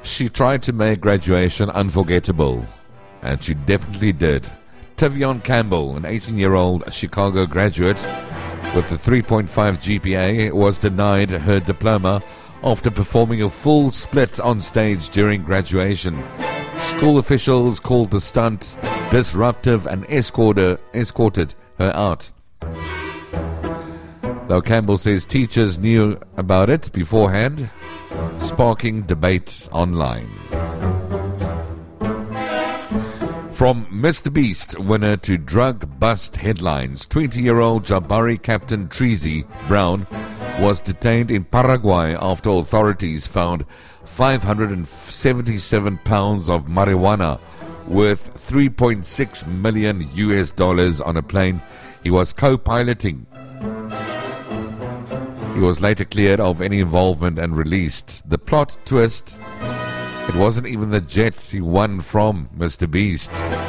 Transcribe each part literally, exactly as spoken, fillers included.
She tried to make graduation unforgettable, and she definitely did. Tavion Campbell, an eighteen-year-old Chicago graduate with a three point five G P A, was denied her diploma after performing a full split on stage during graduation. School officials called the stunt disruptive and escorted, escorted her out. Though Campbell says teachers knew about it beforehand, sparking debate online. From Mister Beast winner to drug bust headlines, twenty-year-old Jabari captain Treasy Brown was detained in Paraguay after authorities found five hundred seventy-seven pounds of marijuana worth three point six million U S dollars on a plane he was co-piloting. He was later cleared of any involvement and released. The plot twist: it wasn't even the jet he won from Mister Beast.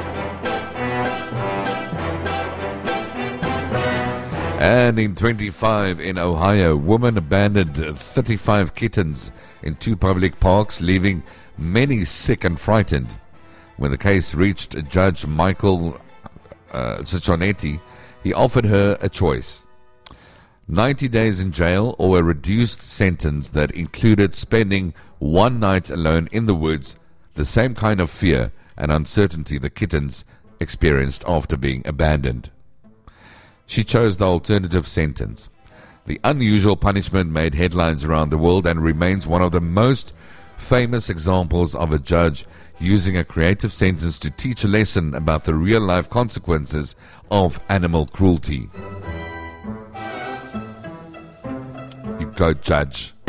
And in twenty-five in Ohio, woman abandoned thirty-five kittens in two public parks, leaving many sick and frightened. When the case reached Judge Michael uh, Cicconetti, he offered her a choice: ninety days in jail or a reduced sentence that included spending one night alone in the woods, the same kind of fear and uncertainty the kittens experienced after being abandoned. She chose the alternative sentence. The unusual punishment made headlines around the world and remains one of the most famous examples of a judge using a creative sentence to teach a lesson about the real-life consequences of animal cruelty. You go, judge.